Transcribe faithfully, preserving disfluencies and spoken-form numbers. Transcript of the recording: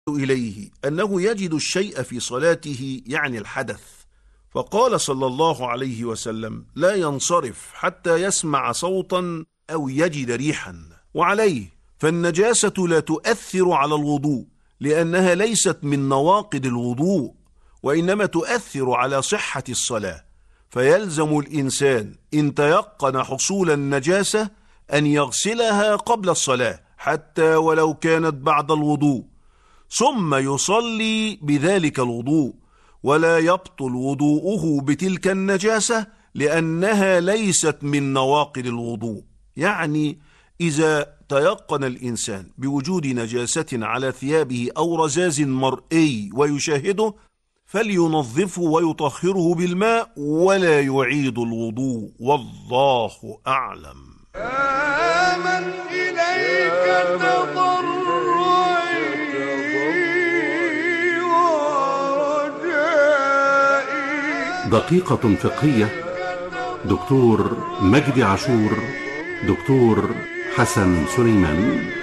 إليه أنه يجد الشيء في صلاته يعني الحدث، فقال صلى الله عليه وسلم: لا ينصرف حتى يسمع صوتا أو يجد ريحا. وعليه فالنجاسة لا تؤثر على الوضوء، لأنها ليست من نواقض الوضوء، وإنما تؤثر على صحة الصلاة، فيلزم الإنسان إن تيقن حصول النجاسة أن يغسلها قبل الصلاة حتى ولو كانت بعد الوضوء، ثم يصلي بذلك الوضوء، ولا يبطل وضوءه بتلك النجاسة لأنها ليست من نواقض الوضوء. يعني إذا تيقن الإنسان بوجود نجاسة على ثيابه أو رذاذ مرئي ويشاهده، فلينظفه ويطهره بالماء ولا يعيد الوضوء، والله أعلم. آمن إليك تضرعي ورجائي. دقيقة فقهية، دكتور مجدي عاشور، دكتور حسن سليمان.